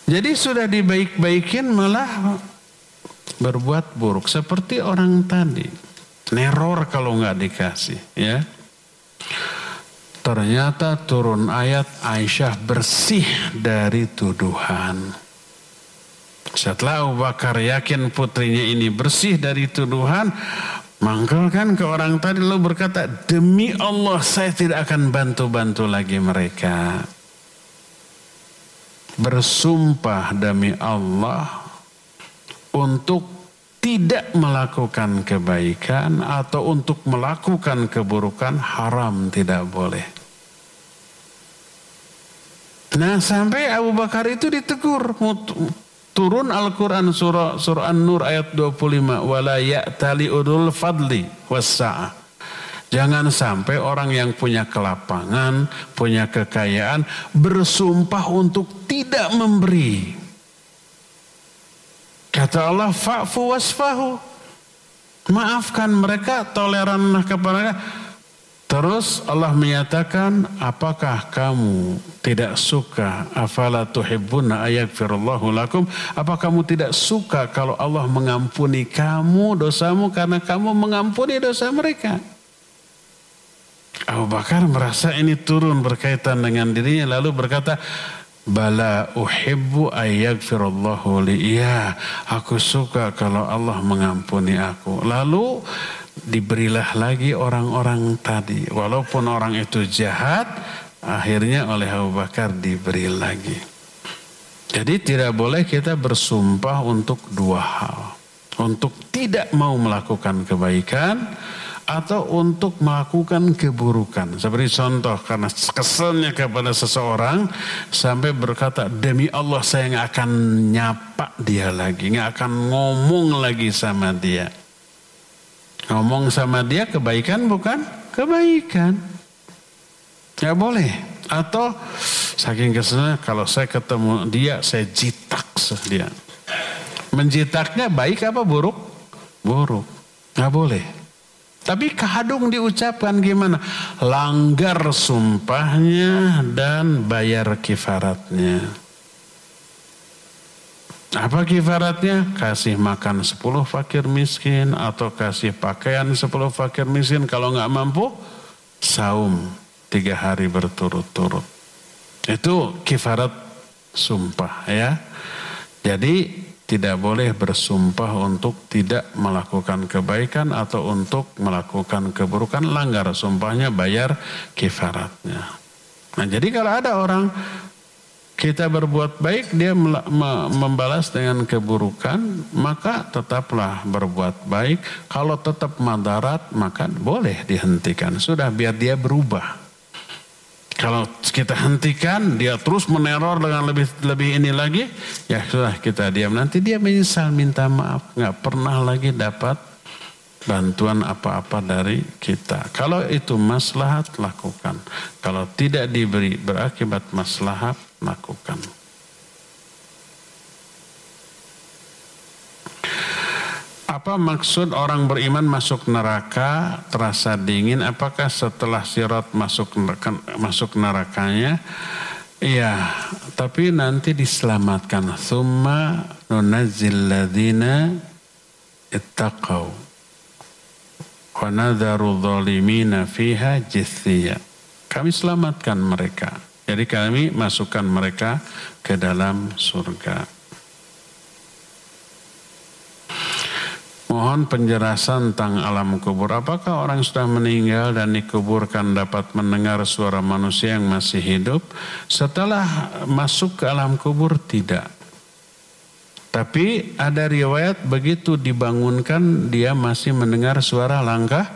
Jadi sudah dibaik-baikin malah berbuat buruk. Seperti orang tadi. Neror kalau nggak dikasih. Ya. Ternyata turun ayat Aisyah bersih dari tuduhan. Setelah Abu Bakar yakin putrinya ini bersih dari tuduhan, mangkelkan ke orang tadi lalu berkata, demi Allah saya tidak akan bantu-bantu lagi mereka. Bersumpah demi Allah untuk tidak melakukan kebaikan atau untuk melakukan keburukan haram, tidak boleh. Nah sampai Abu Bakar itu ditegur. Turun Al-Quran surah An-Nur ayat 25. Wala ya'tali udul fadli wassa'ah. Jangan sampai orang yang punya kelapangan, punya kekayaan bersumpah untuk tidak memberi. Kata Allah, fa'fu wasfahu. Maafkan mereka, toleranlah kepada mereka. Terus Allah menyatakan, apakah kamu tidak suka, afala tuhibbuna ayaghfirallahu lakum? Apa kamu tidak suka kalau Allah mengampuni kamu dosamu karena kamu mengampuni dosa mereka? Abu Bakar merasa ini turun berkaitan dengan dirinya lalu berkata, bala uhibbu ayaghfirallahu li. Iya, aku suka kalau Allah mengampuni aku. Lalu diberilah lagi orang-orang tadi. Walaupun orang itu jahat, akhirnya oleh Abu Bakar diberi lagi. Jadi tidak boleh kita bersumpah untuk dua hal. Untuk tidak mau melakukan kebaikan atau untuk melakukan keburukan. Seperti contoh, karena keselnya kepada seseorang sampai berkata, demi Allah saya nggak akan nyapa dia lagi, nggak akan ngomong lagi sama dia. Ngomong sama dia kebaikan bukan? Kebaikan. Nggak boleh. Atau saking keselnya kalau saya ketemu dia saya jitak dia. Menjitaknya baik apa buruk? Buruk. Nggak boleh. Tapi kahadung diucapkan gimana? Langgar sumpahnya dan bayar kifaratnya. Apa kifaratnya? Kasih makan 10 fakir miskin atau kasih pakaian 10 fakir miskin. Kalau nggak mampu, saum 3 hari berturut-turut. Itu kifarat sumpah ya. Jadi tidak boleh bersumpah untuk tidak melakukan kebaikan atau untuk melakukan keburukan. Langgar sumpahnya, bayar kifaratnya. Nah jadi kalau ada orang kita berbuat baik, dia membalas dengan keburukan, maka tetaplah berbuat baik. Kalau tetap madarat, maka boleh dihentikan. Sudah biar dia berubah. Kalau kita hentikan, dia terus meneror dengan lebih ini lagi, ya sudah kita diam. Nanti dia menyesal, minta maaf, nggak pernah lagi dapat bantuan apa-apa dari kita. Kalau itu maslahat, lakukan. Kalau tidak diberi berakibat maslahat, lakukan. Apa maksud orang beriman masuk neraka terasa dingin? Apakah setelah sirat masuk nerakanya? Iya, tapi nanti diselamatkan. Tsumma nunazzil ladzina ittaqau wa nadharu dhalimina fiha jithiya. Kami selamatkan mereka. Jadi kami masukkan mereka ke dalam surga. Mohon penjelasan tentang alam kubur. Apakah orang sudah meninggal dan dikuburkan dapat mendengar suara manusia yang masih hidup? Setelah masuk ke alam kubur tidak. Tapi ada riwayat begitu dibangunkan dia masih mendengar suara langkah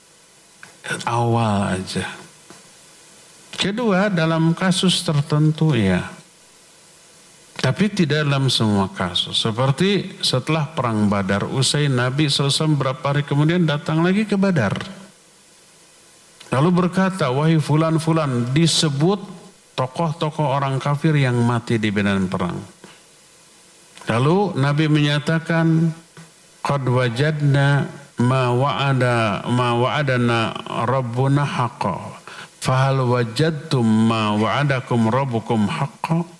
awal aja. Kedua, dalam kasus tertentu ya. Tapi tidak dalam semua kasus. Seperti setelah perang Badar, usai Nabi SAW berapa hari kemudian datang lagi ke Badar. Lalu berkata, wahai fulan-fulan, disebut tokoh-tokoh orang kafir yang mati di medan perang. Lalu Nabi menyatakan, qad wajadna ma wa'adana rabbuna haqqa. Fahal wajadtum ma wa'adakum rabbukum haqqa.